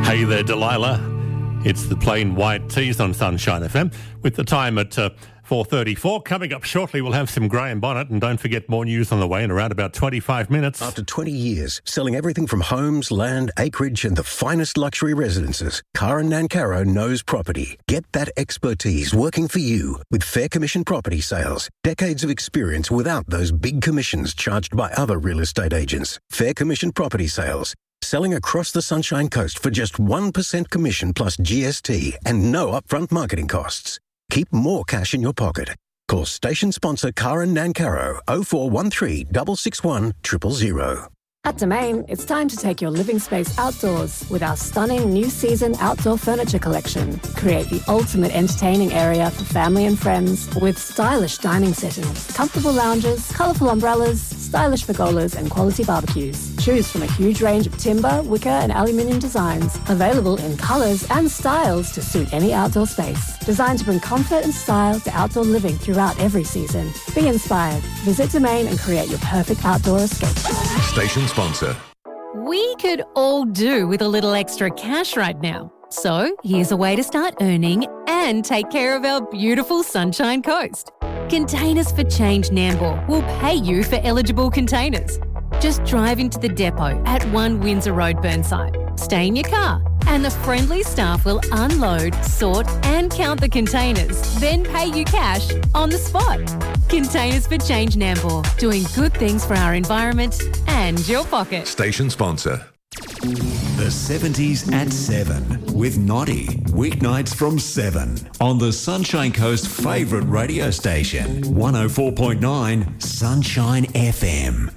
Hey there, Delilah. It's the Plain White Tees on Sunshine FM with the time at 4:34. Coming up shortly, we'll have some Graham Bonnet, and don't forget more news on the way in around about 25 minutes. After 20 years, selling everything from homes, land, acreage and the finest luxury residences, Karen Nancaro knows property. Get that expertise working for you with Fair Commission Property Sales. Decades of experience without those big commissions charged by other real estate agents. Fair Commission Property Sales. Selling across the Sunshine Coast for just 1% commission plus GST and no upfront marketing costs. Keep more cash in your pocket. Call station sponsor Karen Nancaro 0413 661 000. At Domain, it's time to take your living space outdoors with our stunning new season outdoor furniture collection. Create the ultimate entertaining area for family and friends with stylish dining settings, comfortable lounges, colourful umbrellas, stylish pergolas and quality barbecues. Choose from a huge range of timber, wicker and aluminium designs, available in colours and styles to suit any outdoor space. Designed to bring comfort and style to outdoor living throughout every season. Be inspired. Visit Domain and create your perfect outdoor escape. Station sponsor. We could all do with a little extra cash right now. So here's a way to start earning and take care of our beautiful Sunshine Coast. Containers for Change Nambour will pay you for eligible containers. Just drive into the depot at 1 Windsor Road, Burnside. Stay in your car and the friendly staff will unload, sort and count the containers, then pay you cash on the spot. Containers for Change Nambour, doing good things for our environment and your pocket. Station sponsor. The 70s at 7 with Noddy. Weeknights from 7 on the Sunshine Coast favourite radio station, 104.9 Sunshine FM.